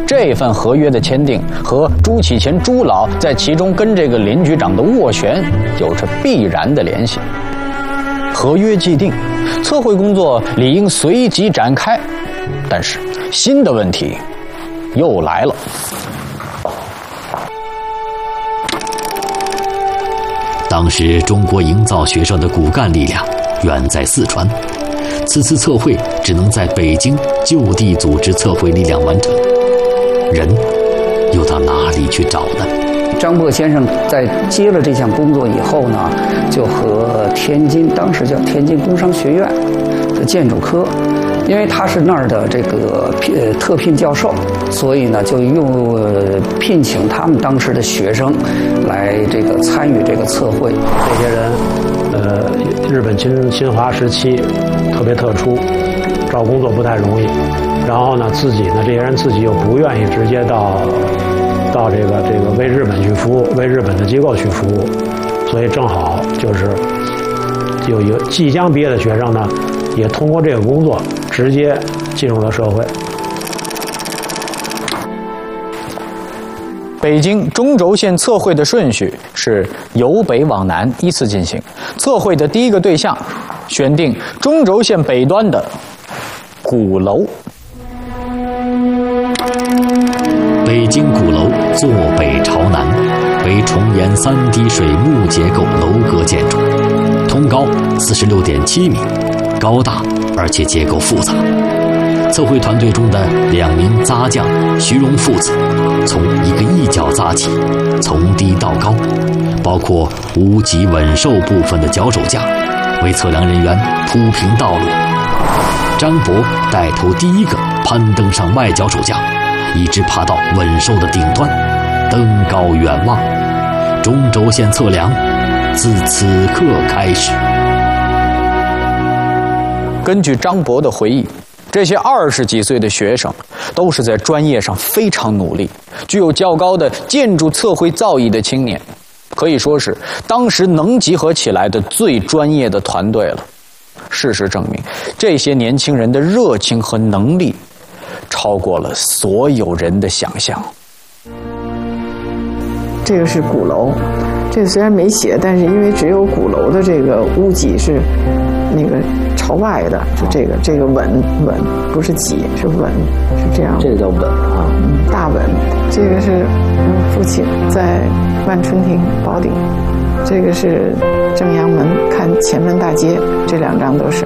这份合约的签订和朱启潜朱老在其中跟这个林局长的斡旋有着必然的联系。合约既定，测绘工作理应随即展开。但是新的问题又来了。 当时中国营造学社的骨干力量远在四川，此次测绘只能在北京就地组织测绘力量完成，人又到哪里去找呢？ 张伯先生在接了这项工作以后呢，就和当时叫天津工商学院的建筑科，因为他是那儿的这个特聘教授，所以呢就聘请他们当时的学生来这个参与这个测绘。 这些人，日本侵华时期特别特殊，找工作不太容易。然后呢，这些人自己又不愿意直接到这个为日本去服务，为日本的机构去服务，所以正好就是有一个即将毕业的学生呢，也通过这个工作直接进入了社会。 北京中轴线测绘的顺序是由北往南依次进行。测绘的第一个对象，选定中轴线北端的鼓楼。 北京鼓楼坐北朝南，为重檐3滴水木结构楼阁建筑，通高46.7米，高大而且结构复杂。测绘团队中的2名扎匠徐荣父子，从一个一脚扎起，从低到高，包括无脊稳受部分的脚手架，为测量人员铺平道路。张伯带头第一个攀登上外脚手架，一直爬到稳受的顶端，登高远望。中轴线测量自此刻开始。 根据张伯的回忆，这些20几岁的学生都是在专业上非常努力，具有较高的建筑测绘造诣的青年，可以说是当时能集合起来的最专业的团队了。事实证明，这些年轻人的热情和能力超过了所有人的想象。 这个是鼓楼，这个虽然没写，但是因为只有鼓楼的这个屋脊是那个朝外的，就这个稳不是脊，是稳，是这样。 这个叫稳啊， 大稳。这个是父亲在万春亭宝顶，这个是正阳门看前门大街，这2张都是。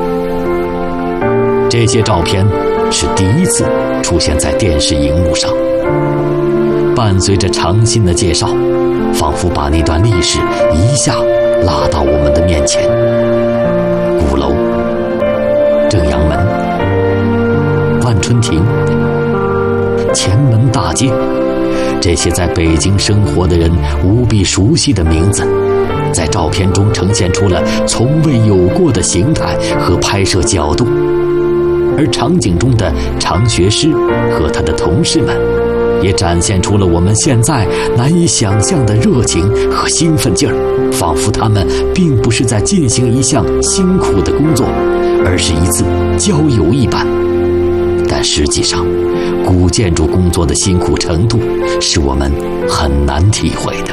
这些照片是第一次出现在电视荧幕上，伴随着长信的介绍，仿佛把那段历史一下拉到我们的面前。鼓楼、正阳门、万春亭、前门大街，这些在北京生活的人无比熟悉的名字，在照片中呈现出了从未有过的形态和拍摄角度。而场景中的常学师和他的同事们，也展现出了我们现在难以想象的热情和兴奋劲儿，仿佛他们并不是在进行一项辛苦的工作，而是一次郊游一般。但实际上，古建筑工作的辛苦程度是我们很难体会的。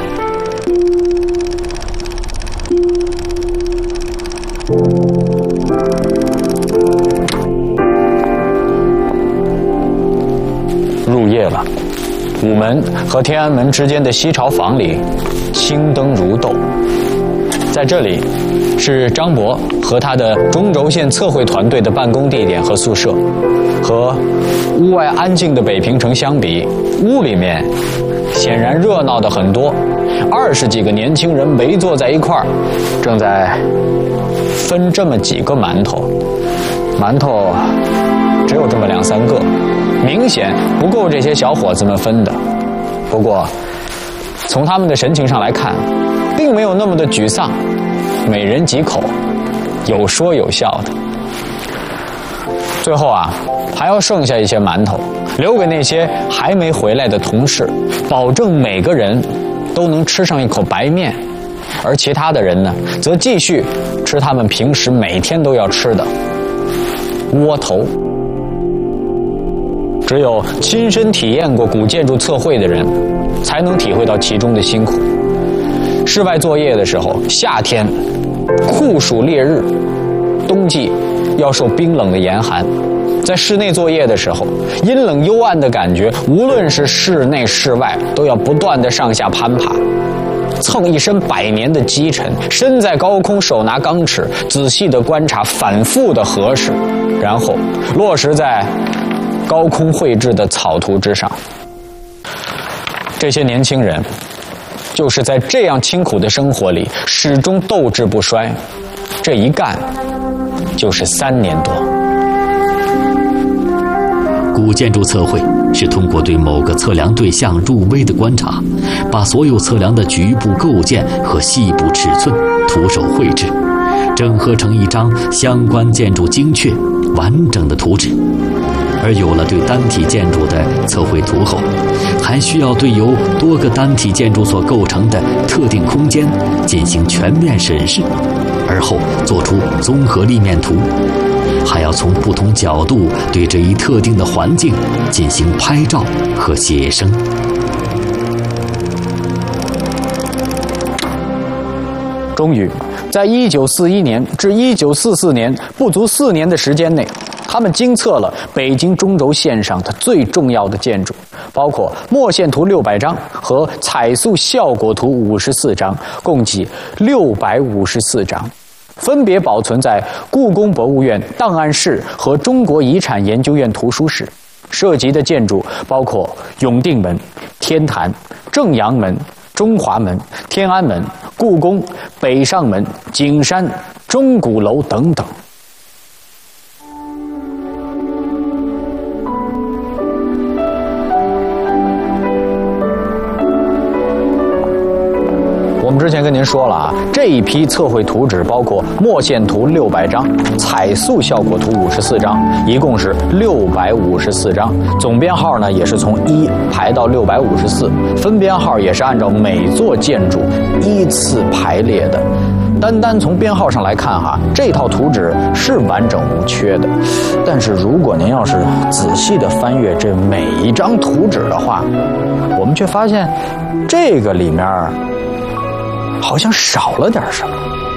入夜了，午门和天安门之间的西朝房里青灯如豆。在这里是张伯和他的中轴线测绘团队的办公地点和宿舍。和屋外安静的北平城相比，屋里面显然热闹的很多。20几个年轻人围坐在一块儿，正在分这么几个馒头，馒头只有这么2、3个，明显不够这些小伙子们分的。不过从他们的神情上来看，并没有那么的沮丧，每人几口，有说有笑的。最后还要剩下一些馒头，留给那些还没回来的同事，保证每个人都能吃上一口白面，而其他的人呢，则继续吃他们平时每天都要吃的窝头。 只有亲身体验过古建筑测绘的人，才能体会到其中的辛苦。室外作业的时候，夏天酷暑烈日，冬季要受冰冷的严寒。在室内作业的时候，阴冷幽暗的感觉，无论是室内室外，都要不断的上下攀爬，蹭一身百年的积尘，身在高空手拿钢尺，仔细的观察，反复的核实，然后落实在高空绘制的草图之上。这些年轻人就是在这样清苦的生活里始终斗志不衰，这一干就是3年多。 古建筑测绘是通过对某个测量对象入微的观察，把所有测量的局部构件和细部尺寸徒手绘制，整合成一张相关建筑精确完整的图纸。而有了对单体建筑的测绘图后，还需要对由多个单体建筑所构成的特定空间进行全面审视，而后做出综合立面图，还要从不同角度对这一特定的环境进行拍照和写生。 终于，在1941年至1944年不足4年的时间内，他们精测了北京中轴线上的最重要的建筑，包括墨线图600张和彩塑效果图54张，共计654张，分别保存在故宫博物院档案室和中国遗产研究院图书室。涉及的建筑包括永定门、天坛、正阳门、中华门、天安门、故宫、北上门、景山、钟鼓楼等等。我们之前跟您说了啊，这一批测绘图纸包括墨线图600张、彩塑效果图54张，一共是654张。总编号呢也是从1排到654，分编号也是按照每座建筑依次排列的。单从编号上来看哈，这套图纸是完整无缺的。但是如果您要是仔细的翻阅这每一张图纸的话，我们却发现这个里面好像少了点什么。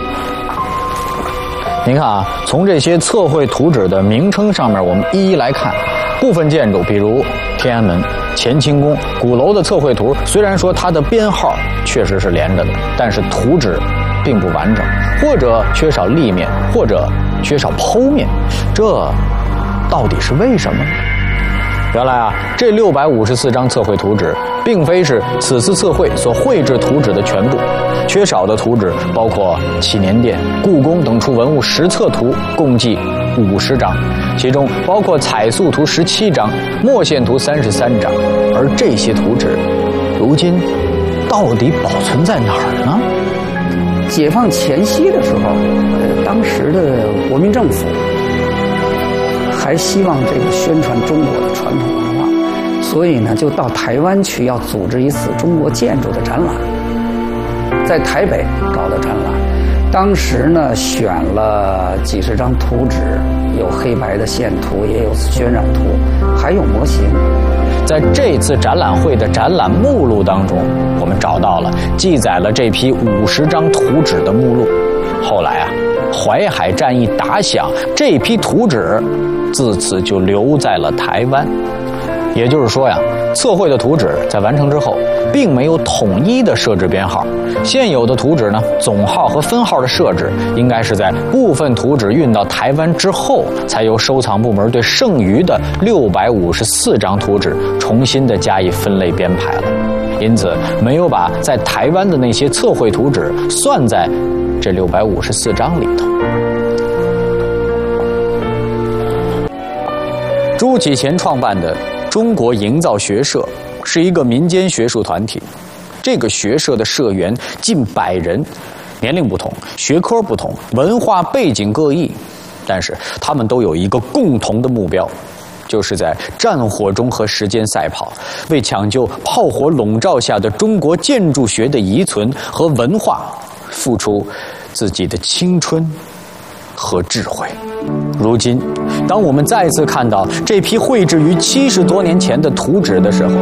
您看啊，从这些测绘图纸的名称上面，我们一一来看。部分建筑，比如天安门、乾清宫、鼓楼的测绘图，虽然说它的编号确实是连着的，但是图纸并不完整，或者缺少立面，或者缺少剖面，这到底是为什么？原来啊，这654张测绘图纸并非是此次测绘所绘制图纸的全部，缺少的图纸包括祈年殿、故宫等处文物实测图，共计50张，其中包括彩塑图17张、墨线图33张。而这些图纸，如今到底保存在哪儿呢？ 解放前夕的时候，当时的国民政府还希望这个宣传中国的传统文化，所以呢，就到台湾去要组织一次中国建筑的展览，在台北搞的展览。当时呢，选了几十张图纸，有黑白的线图，也有渲染图，还有模型。 在这次展览会的展览目录当中，我们找到了记载了这批50张图纸的目录。后来啊，淮海战役打响，这批图纸自此就留在了台湾。也就是说呀，测绘的图纸在完成之后，并没有统一的设置编号。现有的图纸呢，总号和分号的设置，应该是在部分图纸运到台湾之后，才由收藏部门对剩余的654张图纸重新的加以分类编排了。因此，没有把在台湾的那些测绘图纸算在这654张里头。朱启潜创办的中国营造学社是一个民间学术团体，这个学社的社员近100人，年龄不同，学科不同，文化背景各异，但是他们都有一个共同的目标，就是在战火中和时间赛跑，为抢救炮火笼罩下的中国建筑学的遗存和文化付出自己的青春和智慧。 如今，当我们再次看到这批绘制于70多年前的图纸的时候，